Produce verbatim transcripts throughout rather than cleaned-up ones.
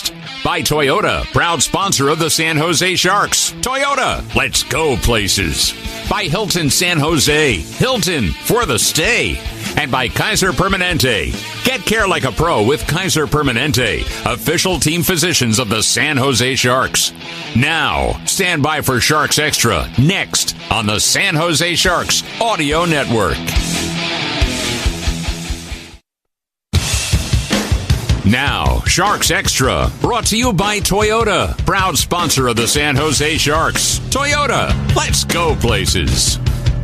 next. By Toyota, proud sponsor of the San Jose Sharks. Toyota, let's go places. By Hilton San Jose, Hilton for the stay. And by Kaiser Permanente. Get care like a pro with Kaiser Permanente, official team physicians of the San Jose Sharks. Now, stand by for Sharks Extra, next on the San Jose Sharks Audio Network. Now, Sharks Extra, brought to you by Toyota, proud sponsor of the San Jose Sharks. Toyota, let's go places.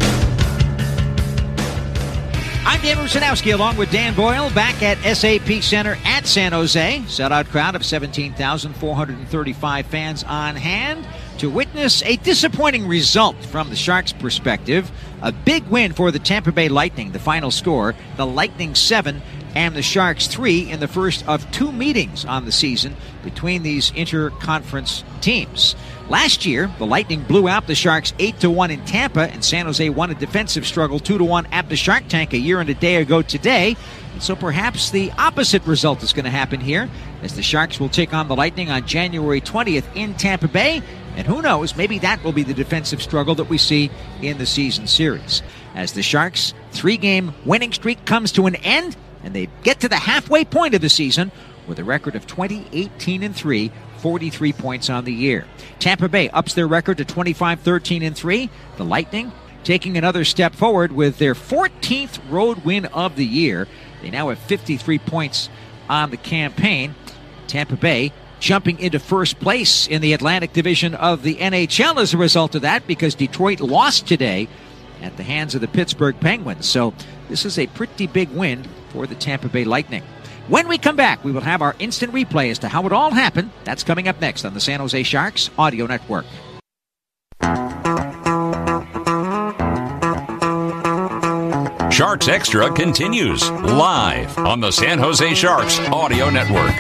I'm Dan Rusanowski along with Dan Boyle back at S A P Center at San Jose. Sellout crowd of seventeen thousand four hundred thirty-five fans on hand to witness a disappointing result from the Sharks' perspective. A big win for the Tampa Bay Lightning. The final score, the Lightning seven and the Sharks three in the first of two meetings on the season between these inter-conference teams. Last year, the Lightning blew out the Sharks eight to one in Tampa, and San Jose won a defensive struggle two to one at the Shark Tank a year and a day ago today. And so perhaps the opposite result is going to happen here, as the Sharks will take on the Lightning on January twentieth in Tampa Bay. And who knows, maybe that will be the defensive struggle that we see in the season series. As the Sharks' three-game winning streak comes to an end, and they get to the halfway point of the season with a record of twenty, eighteen, and three, forty-three points on the year. Tampa Bay ups their record to twenty-five, thirteen, and three. The Lightning taking another step forward with their fourteenth road win of the year. They now have fifty-three points on the campaign. Tampa Bay jumping into first place in the Atlantic Division of the N H L as a result of that, because Detroit lost today at the hands of the Pittsburgh Penguins. So this is a pretty big win for the Tampa Bay Lightning. When we come back, we will have our instant replay as to how it all happened. That's coming up next on the San Jose Sharks Audio Network. Sharks Extra continues live on the San Jose Sharks Audio Network.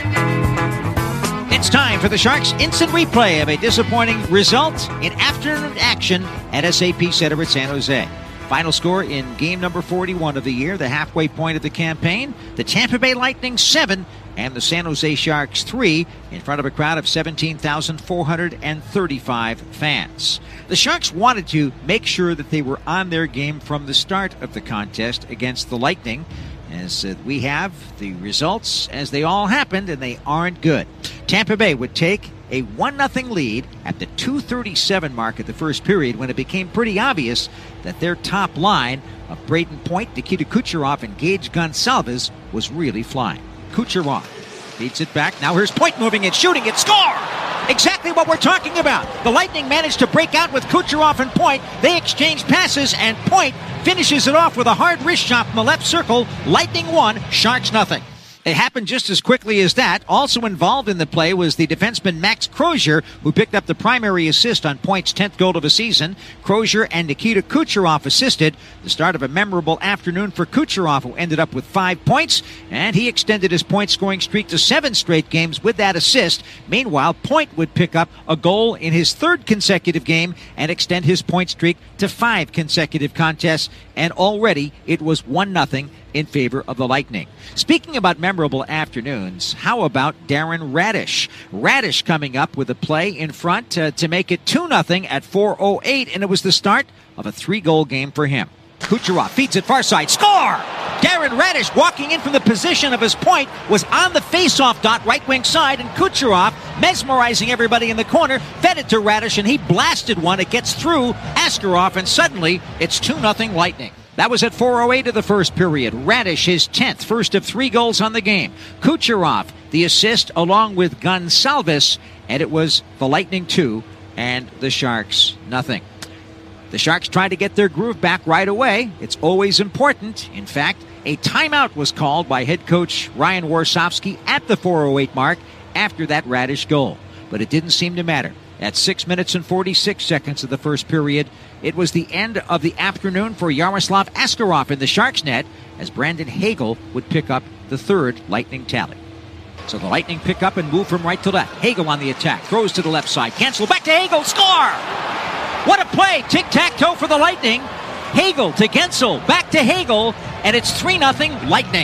It's time for the Sharks' instant replay of a disappointing result in afternoon action at S A P Center at San Jose. Final score in game number forty-one of the year, the halfway point of the campaign. The Tampa Bay Lightning seven and the San Jose Sharks three in front of a crowd of seventeen thousand four hundred thirty-five fans. The Sharks wanted to make sure that they were on their game from the start of the contest against the Lightning, as uh, we have the results as they all happened, and they aren't good. Tampa Bay would take a one nothing lead at the two thirty-seven mark of the first period, when it became pretty obvious that their top line of Braden Point, Nikita Kucherov, and Gage Gonsalves was really flying. Kucherov feeds it back. Now here's Point moving it, shooting it, score! Exactly what we're talking about. The Lightning managed to break out with Kucherov and Point. They exchange passes, and Point finishes it off with a hard wrist shot from the left circle. Lightning one, Sharks nothing. It happened just as quickly as that. Also involved in the play was the defenseman Max Crozier, who picked up the primary assist on Point's tenth goal of the season. Crozier and Nikita Kucherov assisted. The start of a memorable afternoon for Kucherov, who ended up with five points, and he extended his point-scoring streak to seven straight games with that assist. Meanwhile, Point would pick up a goal in his third consecutive game and extend his point streak to five consecutive contests, and already it was one nothing in favor of the Lightning. Speaking about memorable afternoons, how about Darren Raddysh? Raddysh coming up with a play in front uh, to make it two nothing at four oh eight, and it was the start of a three-goal game for him. Kucherov feeds it far side, score! Darren Raddysh, walking in from the position of his point, was on the face-off dot, right wing side, and Kucherov, mesmerizing everybody in the corner, fed it to Raddysh, and he blasted one. It gets through Askarov, and suddenly it's two nothing Lightning. That was at four oh eight of the first period. Raddysh, his tenth, first of three goals on the game. Kucherov, the assist along with Gonsalves, and it was the Lightning two and the Sharks nothing. The Sharks tried to get their groove back right away. It's always important. In fact, a timeout was called by head coach Ryan Warsofsky at the four oh eight mark after that Raddysh goal. But it didn't seem to matter. At six minutes and forty-six seconds of the first period, it was the end of the afternoon for Yaroslav Askarov in the Sharks net, as Brandon Hagel would pick up the third Lightning tally. So the Lightning pick up and move from right to left. Hagel on the attack, throws to the left side, cancel back to Hagel, score! What a play! Tic-tac-toe for the Lightning. Hagel to Gensel, back to Hagel, and it's three nothing Lightning.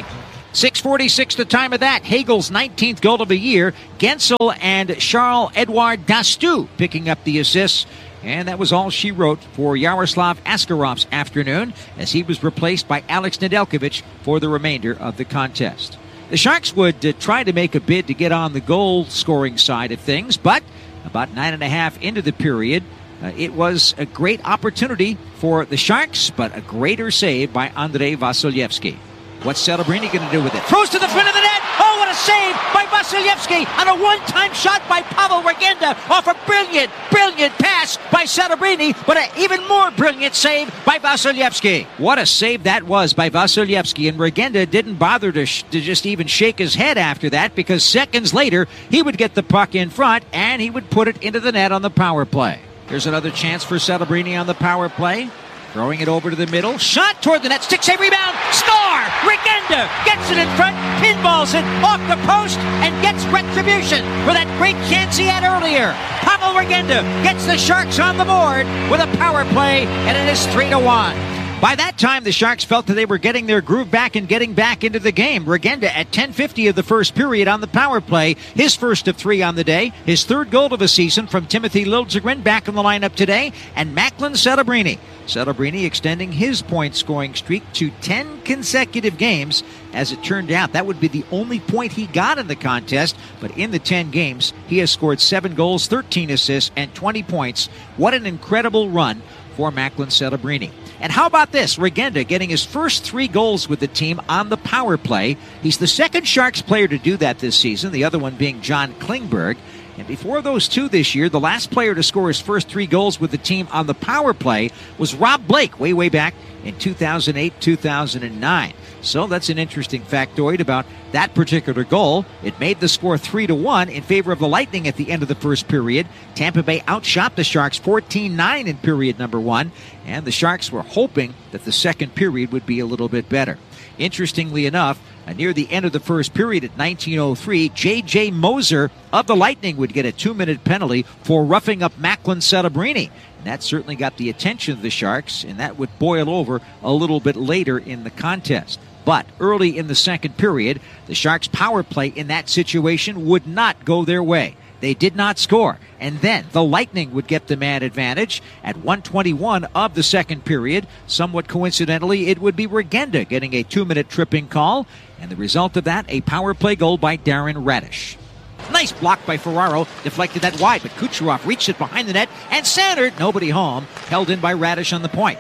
six forty-six the time of that. Hagel's nineteenth goal of the year. Gensel and Charles-Edouard Dastou picking up the assists. And that was all she wrote for Yaroslav Askarov's afternoon, as he was replaced by Alex Nedeljkovic for the remainder of the contest. The Sharks would uh, try to make a bid to get on the goal-scoring side of things, but about nine and a half into the period, uh, it was a great opportunity for the Sharks, but a greater save by Andrei Vasilevsky. What's Celebrini going to do with it? Throws to the front of the net. Oh, what a save by Vasilevsky on a one-time shot by Pavel Regenda off a brilliant, brilliant pass by Celebrini, but an even more brilliant save by Vasilevsky. What a save that was by Vasilevsky, and Regenda didn't bother to, sh- to just even shake his head after that, because seconds later he would get the puck in front and he would put it into the net on the power play. Here's another chance for Celebrini on the power play. Throwing it over to the middle. Shot toward the net. Stick save rebound. Score! Regenda gets it in front. Pinballs it off the post and gets retribution for that great chance he had earlier. Pavel Regenda gets the Sharks on the board with a power play, and it is three to one. By that time, the Sharks felt that they were getting their groove back and getting back into the game. Regenda at ten fifty of the first period on the power play. His first of three on the day. His third goal of the season from Timothy Liljegren back in the lineup today. And Macklin Celebrini. Celebrini extending his point-scoring streak to ten consecutive games. As it turned out, that would be the only point he got in the contest. But in the ten games, he has scored seven goals, thirteen assists, and twenty points. What an incredible run for Macklin Celebrini. And how about this? Regenda getting his first three goals with the team on the power play. He's the second Sharks player to do that this season, the other one being John Klingberg. And before those two this year, the last player to score his first three goals with the team on the power play was Rob Blake, way, way back in two thousand eight, two thousand nine. So that's an interesting factoid about that particular goal. It made the score three to one in favor of the Lightning at the end of the first period. Tampa Bay outshot the Sharks fourteen nine in period number one, and the Sharks were hoping that the second period would be a little bit better. Interestingly enough, uh, near the end of the first period at nineteen oh three, J J Moser of the Lightning would get a two-minute penalty for roughing up Macklin Celebrini. And that certainly got the attention of the Sharks, and that would boil over a little bit later in the contest. But early in the second period, the Sharks' power play in that situation would not go their way. They did not score. And then the Lightning would get the man advantage at one twenty-one of the second period. Somewhat coincidentally, it would be Regenda getting a two-minute tripping call. And the result of that, a power play goal by Darren Radish. Nice block by Ferraro. Deflected that wide, but Kucherov reached it behind the net and centered. Nobody home. Held in by Radish on the point.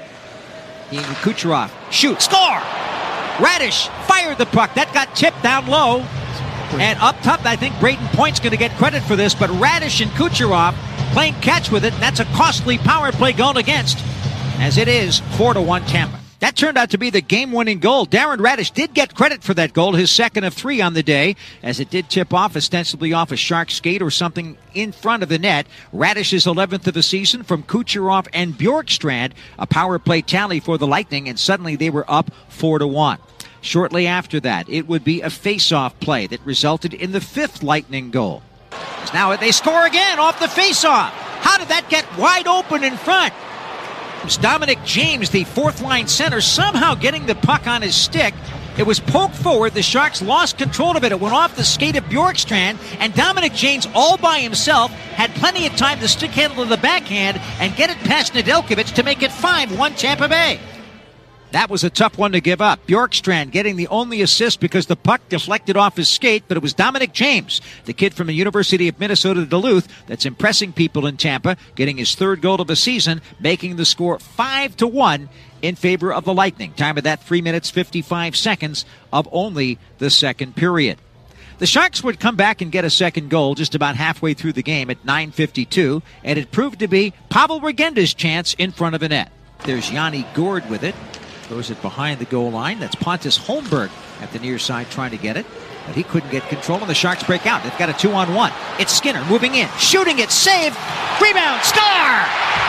He and Kucherov shoot. Score! Radish fired the puck. That got tipped down low. And up top, I think Braden Point's going to get credit for this, but Radish and Kucherov playing catch with it, and that's a costly power play goal against, as it is four to one Tampa. That turned out to be the game-winning goal. Darren Radish did get credit for that goal, his second of three on the day, as it did tip off, ostensibly off a Shark skate or something in front of the net. Radish's eleventh of the season from Kucherov and Bjorkstrand, a power play tally for the Lightning, and suddenly they were up four to one. Shortly after that, it would be a face-off play that resulted in the fifth Lightning goal. Now they score again off the face-off. How did that get wide open in front? It's Dominic James, the fourth-line center, somehow getting the puck on his stick. It was poked forward. The Sharks lost control of it. It went off the skate of Bjorkstrand, and Dominic James, all by himself, had plenty of time to stick handle to the backhand and get it past Nedeljkovic to make it five one Tampa Bay. That was a tough one to give up. Bjorkstrand getting the only assist because the puck deflected off his skate, but it was Dominic James, the kid from the University of Minnesota Duluth, that's impressing people in Tampa, getting his third goal of the season, making the score five to one in favor of the Lightning. Time of that, three minutes, fifty-five seconds of only the second period. The Sharks would come back and get a second goal just about halfway through the game at nine fifty-two, and it proved to be Pavel Regenda's chance in front of the net. There's Yanni Gourde with it. Throws it behind the goal line. That's Pontus Holmberg at the near side trying to get it. But he couldn't get control, and the Sharks break out. They've got a two-on-one. It's Skinner moving in. Shooting it. Save. Rebound. Score!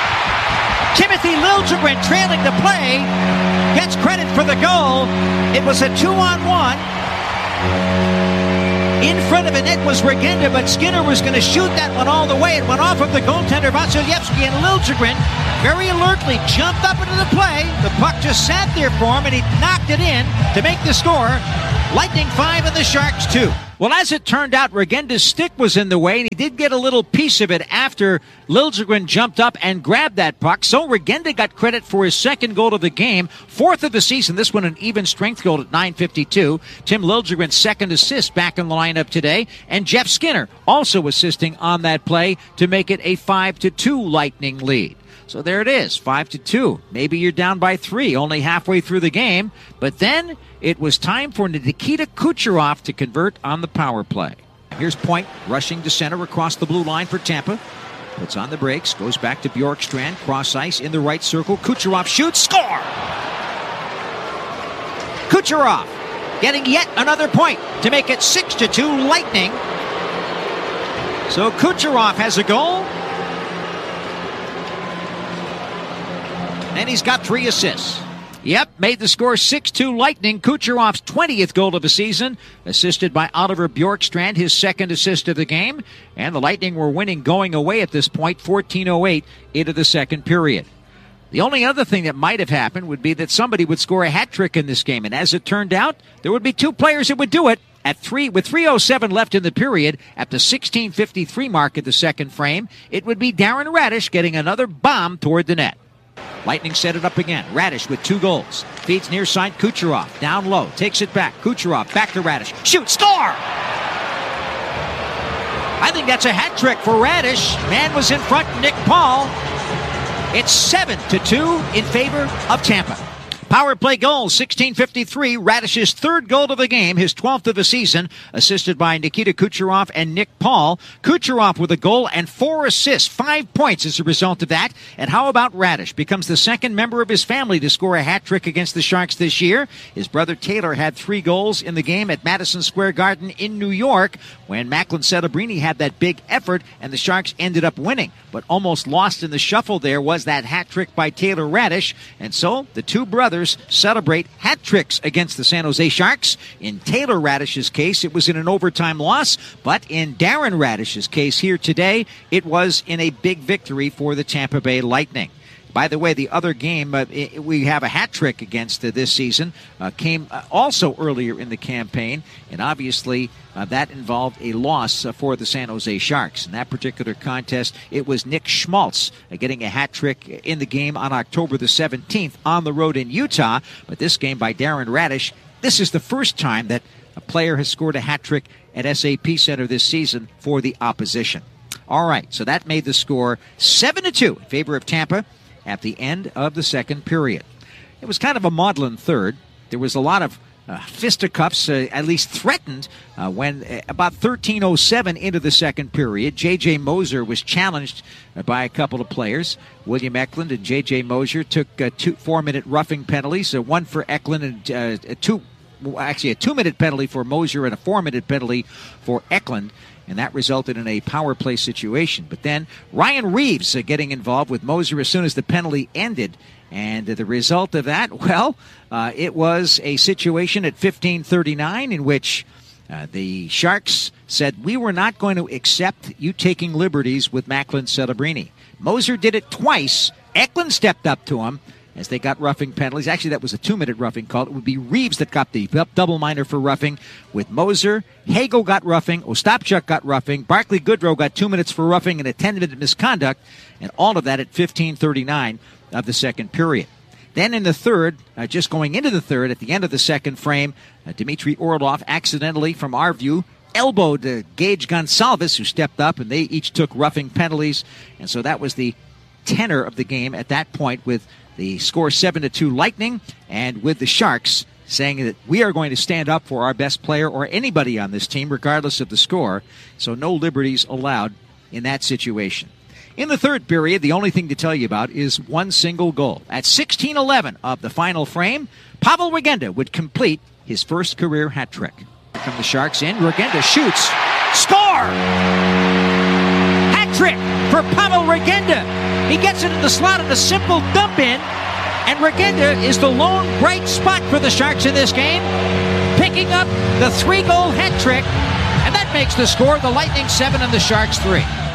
Timothy Liljegren trailing the play. Gets credit for the goal. It was a two-on-one. In front of the net was Regenda, but Skinner was going to shoot that one all the way. It went off of the goaltender Vasilevsky, and Liljegren very alertly jumped up into the play. The puck just sat there for him, and he knocked it in to make the score. Lightning five and the Sharks two. Well, as it turned out, Regenda's stick was in the way, and he did get a little piece of it after Liljegren jumped up and grabbed that puck. So Regenda got credit for his second goal of the game, fourth of the season. This one an even strength goal at nine fifty-two. Tim Liljegren's second assist back in the lineup today, and Jeff Skinner also assisting on that play to make it a five to two Lightning lead. So there it is, five to two. Maybe you're down by three, only halfway through the game. But then it was time for Nikita Kucherov to convert on the power play. Here's Point rushing to center across the blue line for Tampa. Puts on the brakes, goes back to Bjorkstrand, cross ice in the right circle. Kucherov shoots, score! Kucherov getting yet another point to make it six to two Lightning. So Kucherov has a goal. And he's got three assists. Yep, made the score six two Lightning. Kucherov's twentieth goal of the season, assisted by Oliver Bjorkstrand, his second assist of the game. And the Lightning were winning going away at this point, fourteen oh eight into the second period. The only other thing that might have happened would be that somebody would score a hat trick in this game. And as it turned out, there would be two players that would do it. At three, with three oh seven left in the period, at the sixteen fifty-three mark of the second frame, it would be Darren Raddysh getting another bomb toward the net. Lightning set it up again. Raddysh with two goals. Feeds near side Kucherov. Down low. Takes it back. Kucherov back to Raddysh. Shoot. Score! I think that's a hat trick for Raddysh. Man was in front. Nick Paul. It's seven to two in favor of Tampa. Power play goal, sixteen fifty-three. Raddysh's third goal of the game, his twelfth of the season, assisted by Nikita Kucherov and Nick Paul. Kucherov with a goal and four assists, five points as a result of that. And how about Raddysh? Becomes the second member of his family to score a hat trick against the Sharks this year. His brother Taylor had three goals in the game at Madison Square Garden in New York when Macklin Celebrini had that big effort and the Sharks ended up winning. But almost lost in the shuffle there was that hat trick by Taylor Raddysh. And so the two brothers celebrate hat tricks against the San Jose Sharks. In Taylor Raddysh's case, it was in an overtime loss, but in Darren Raddysh's case here today, it was in a big victory for the Tampa Bay Lightning. By the way, the other game uh, we have a hat trick against uh, this season uh, came uh, also earlier in the campaign, and obviously uh, that involved a loss uh, for the San Jose Sharks. In that particular contest, it was Nick Schmaltz uh, getting a hat trick in the game on October the seventeenth on the road in Utah. But this game by Darren Raddysh, this is the first time that a player has scored a hat trick at S A P Center this season for the opposition. All right, so that made the score seven to two in favor of Tampa at the end of the second period. It was kind of a maudlin third. There was a lot of uh, fisticuffs, uh, at least threatened, uh, when uh, about thirteen oh seven into the second period, J J Moser was challenged uh, by a couple of players. William Eklund and J J Moser took uh, two four-minute roughing penalties, uh, one for Eklund and uh, two, actually a two-minute penalty for Moser and a four-minute penalty for Eklund. And that resulted in a power play situation. But then Ryan Reeves uh, getting involved with Moser as soon as the penalty ended. And uh, the result of that, well, uh, it was a situation at fifteen thirty-nine in which uh, the Sharks said, we were not going to accept you taking liberties with Macklin Celebrini. Moser did it twice. Eklund stepped up to him as they got roughing penalties. Actually, that was a two-minute roughing call. It would be Reeves that got the double minor for roughing with Moser. Hagel got roughing. Ostapchuk got roughing. Barclay Goodrow got two minutes for roughing and a ten-minute misconduct, and all of that at fifteen thirty-nine of the second period. Then in the third, uh, just going into the third, at the end of the second frame, uh, Dmitry Orlov accidentally, from our view, elbowed uh, Gage Gonsalves, who stepped up, and they each took roughing penalties. And so that was the tenor of the game at that point, with the score seven to two Lightning, and with the Sharks saying that we are going to stand up for our best player or anybody on this team, regardless of the score. So no liberties allowed in that situation. In the third period, the only thing to tell you about is one single goal. At sixteen eleven of the final frame, Pavel Regenda would complete his first career hat trick. From the Sharks in, Regenda shoots. Score! Hat trick for Pavel Regenda. He gets it in the slot in a simple dump in, and Regenda is the lone bright spot for the Sharks in this game, picking up the three-goal hat trick, and that makes the score the Lightning seven and the Sharks three.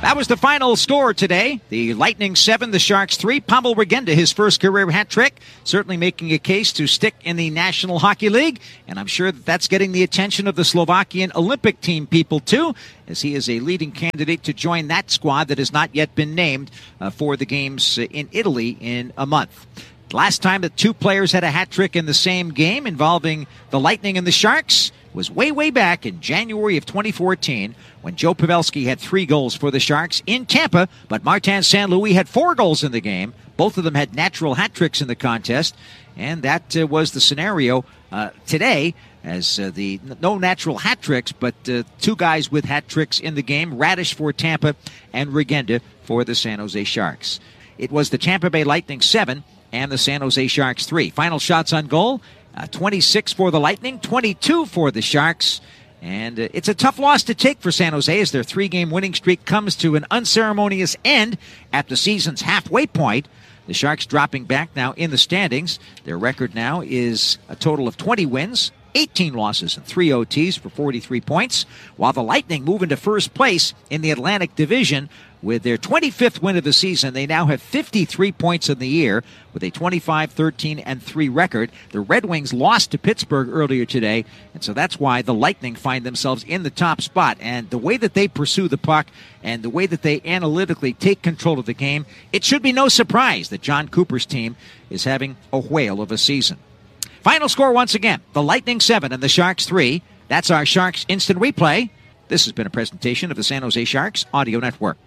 That was the final score today. The Lightning seven, the Sharks three. Pavel Regenda, his first career hat trick, certainly making a case to stick in the National Hockey League. And I'm sure that that's getting the attention of the Slovakian Olympic team people, too, as he is a leading candidate to join that squad that has not yet been named uh, for the games in Italy in a month. Last time that two players had a hat trick in the same game involving the Lightning and the Sharks was way, way back in January of twenty fourteen when Joe Pavelski had three goals for the Sharks in Tampa, but Martin Saint Louis had four goals in the game. Both of them had natural hat tricks in the contest, and that uh, was the scenario uh, today as uh, the no natural hat tricks, but uh, two guys with hat tricks in the game, Radish for Tampa and Regenda for the San Jose Sharks. It was the Tampa Bay Lightning seven and the San Jose Sharks three. Final shots on goal, uh, twenty-six for the Lightning, twenty-two for the Sharks. And uh, it's a tough loss to take for San Jose as their three-game winning streak comes to an unceremonious end at the season's halfway point. The Sharks dropping back now in the standings. Their record now is a total of twenty wins, eighteen losses, and three O Ts for forty-three points, while the Lightning move into first place in the Atlantic Division. With their twenty-fifth win of the season, they now have fifty-three points in the year with a twenty-five, thirteen, and three record. The Red Wings lost to Pittsburgh earlier today, and so that's why the Lightning find themselves in the top spot. And the way that they pursue the puck and the way that they analytically take control of the game, it should be no surprise that John Cooper's team is having a whale of a season. Final score once again, the Lightning seven and the Sharks three. That's our Sharks Instant Replay. This has been a presentation of the San Jose Sharks Audio Network.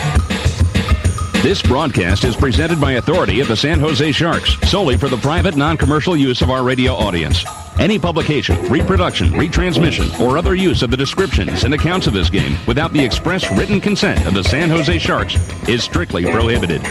This broadcast is presented by authority of the San Jose Sharks, solely for the private, non-commercial use of our radio audience. Any publication, reproduction, retransmission, or other use of the descriptions and accounts of this game without the express written consent of the San Jose Sharks is strictly prohibited.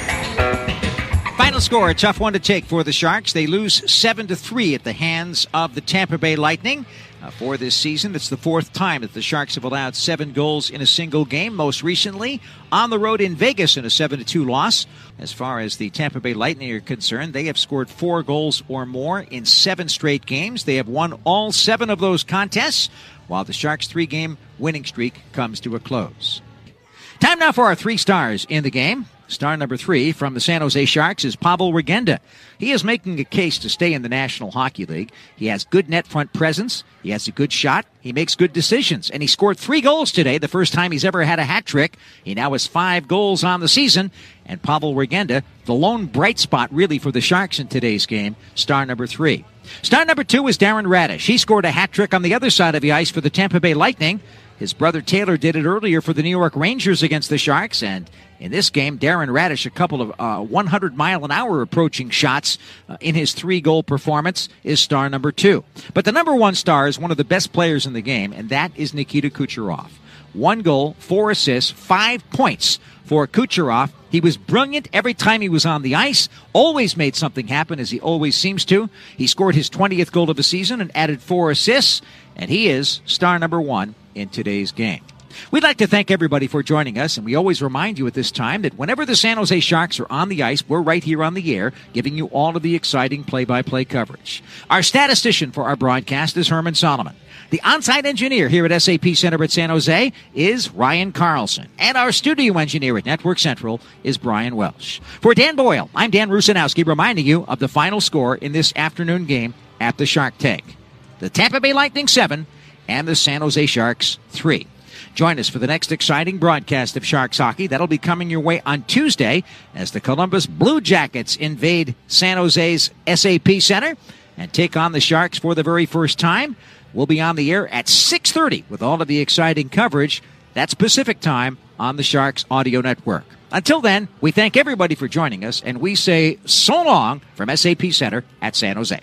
Final score, a tough one to take for the Sharks. They lose seven to three at the hands of the Tampa Bay Lightning. Uh, for this season, it's the fourth time that the Sharks have allowed seven goals in a single game, most recently on the road in Vegas in a seven to two loss. As far as the Tampa Bay Lightning are concerned, they have scored four goals or more in seven straight games. They have won all seven of those contests, while the Sharks' three-game winning streak comes to a close. Time now for our three stars in the game. Star number three from the San Jose Sharks is Pavel Regenda. He is making a case to stay in the National Hockey League. He has good net front presence. He has a good shot. He makes good decisions. And he scored three goals today, the first time he's ever had a hat trick. He now has five goals on the season. And Pavel Regenda, the lone bright spot really for the Sharks in today's game, star number three. Star number two is Darren Radish. He scored a hat trick on the other side of the ice for the Tampa Bay Lightning. His brother Taylor did it earlier for the New York Rangers against the Sharks, and in this game, Darren Radish, a couple of uh, one hundred mile an hour approaching shots uh, in his three-goal performance, is star number two. But the number one star is one of the best players in the game, and that is Nikita Kucherov. One goal, four assists, five points for Kucherov. He was brilliant every time he was on the ice, always made something happen, as he always seems to. He scored his twentieth goal of the season and added four assists, and he is star number one in today's game. We'd like to thank everybody for joining us, and we always remind you at this time that whenever the San Jose Sharks are on the ice, we're right here on the air, giving you all of the exciting play-by-play coverage. Our statistician for our broadcast is Herman Solomon. The on-site engineer here at S A P Center at San Jose is Ryan Carlson, and our studio engineer at Network Central is Brian Welsh. For Dan Boyle, I'm Dan Rusanowski, reminding you of the final score in this afternoon game at the Shark Tank. The Tampa Bay Lightning seven and the San Jose Sharks three. Join us for the next exciting broadcast of Sharks hockey. That'll be coming your way on Tuesday as the Columbus Blue Jackets invade San Jose's S A P Center and take on the Sharks for the very first time. We'll be on the air at six thirty with all of the exciting coverage. That's Pacific time on the Sharks Audio Network. Until then, we thank everybody for joining us, and we say so long from S A P Center at San Jose.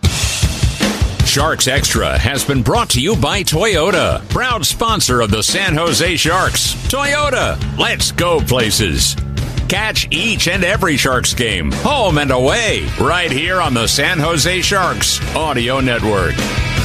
Sharks Extra has been brought to you by Toyota, proud sponsor of the San Jose Sharks. Toyota, let's go places. Catch each and every Sharks game, home and away, right here on the San Jose Sharks Audio Network.